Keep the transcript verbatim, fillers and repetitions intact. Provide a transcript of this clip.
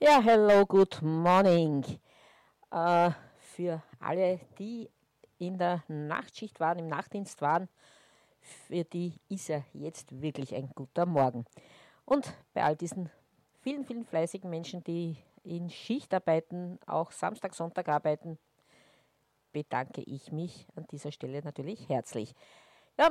Ja, hello, good morning. Äh, für alle, die in der Nachtschicht waren, im Nachtdienst waren, für die ist ja jetzt wirklich ein guter Morgen. Und bei all diesen vielen, vielen fleißigen Menschen, die in Schicht arbeiten, auch Samstag, Sonntag arbeiten, bedanke ich mich an dieser Stelle natürlich herzlich.